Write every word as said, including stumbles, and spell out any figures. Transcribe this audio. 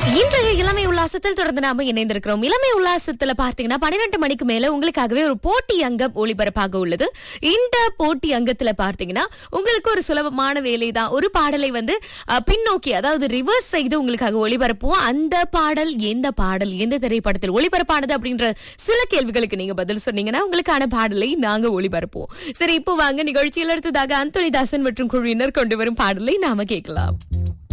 இன்றைய இளமை உல்லாசத்தில் தொடர்ந்து நாம இணைந்திருக்கிறோம். இளமை உல்லாசத்துல பார்த்தீங்கன்னா பன்னிரண்டு மணிக்கு மேல உங்களுக்காகவே ஒரு போட்டி அங்கம் ஒளிபரப்பாக உள்ளது. இந்த போட்டி அங்கத்துல பார்த்தீங்கன்னா உங்களுக்கு ஒரு சுலபமான வேலை தான். ஒரு பாடலை வந்து அஹ், பின்னோக்கி அதாவது ரிவர்ஸ் செய்து உங்களுக்காக ஒளிபரப்புவோம். அந்த பாடல் எந்த பாடல் எந்த திரைப்படத்தில் ஒளிபரப்பானது அப்படின்ற சில கேள்விகளுக்கு நீங்க பதில் சொன்னீங்கன்னா உங்களுக்கான பாடலை நாங்க ஒளிபரப்புவோம். சரி, இப்போ வாங்க நிகழ்ச்சியில் அடுத்ததாக அந்தோனிதாசன் மற்றும் குழுவினர் கொண்டு வரும் பாடலை நாம கேட்கலாம்.